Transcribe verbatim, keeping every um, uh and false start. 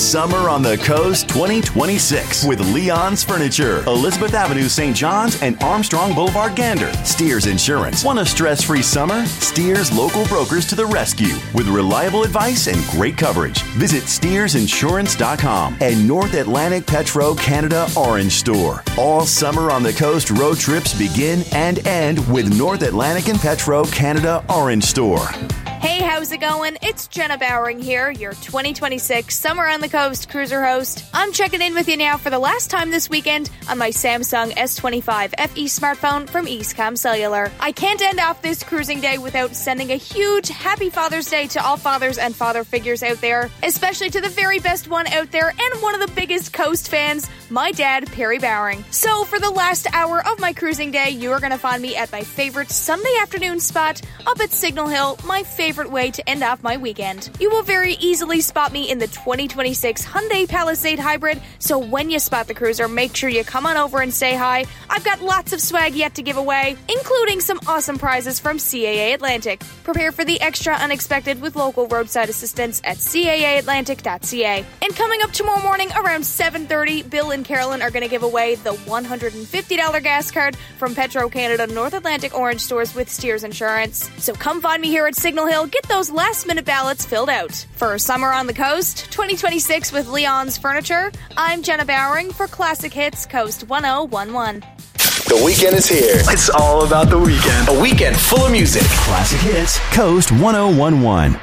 Summer on the Coast twenty twenty-six with Leon's Furniture, Elizabeth Avenue, Saint John's, and Armstrong Boulevard, Gander. Steers Insurance. Want a stress-free summer? Steers local brokers to the rescue with reliable advice and great coverage. Visit steers insurance dot com and North Atlantic Petro Canada Orange Store. All Summer on the Coast road trips begin and end with North Atlantic and Petro Canada Orange Store. Hey, how's it going? It's Jenna Bowering here, your twenty twenty-six Summer on the Coast cruiser host. I'm checking in with you now for the last time this weekend on my Samsung S twenty-five F E smartphone from Eastcom Cellular. I can't end off this cruising day without sending a huge happy Father's Day to all fathers and father figures out there, especially to the very best one out there and one of the biggest Coast fans, my dad, Perry Bowering. So for the last hour of my cruising day, you are going to find me at my favorite Sunday afternoon spot up at Signal Hill, my favorite way to end off my weekend. You will very easily spot me in the twenty twenty-six Hyundai Palisade Hybrid, so when you spot the cruiser, make sure you come on over and say hi. I've got lots of swag yet to give away, including some awesome prizes from C A A Atlantic. Prepare for the extra unexpected with local roadside assistance at C A A Atlantic dot C A. And coming up tomorrow morning around seven thirty, Bill and Carolyn are going to give away the one hundred fifty dollars gas card from Petro Canada North Atlantic Orange Stores with Steers Insurance. So come find me here at Signal Hill. Get those last-minute ballots filled out. For Summer on the Coast twenty twenty-six with Leon's Furniture, I'm Jenna Bowering for Classic Hits Coast one oh one one. The weekend is here. It's all about the weekend. A weekend full of music. Classic Hits Coast one oh one one.